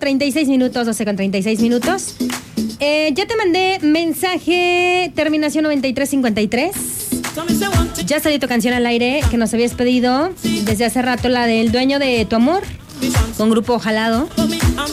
36 minutos, 12 con 36 minutos. Ya te mandé mensaje, terminación 9353. Ya salió tu canción al aire que nos habías pedido desde hace rato, la del Dueño de tu Amor, con Grupo Jalado.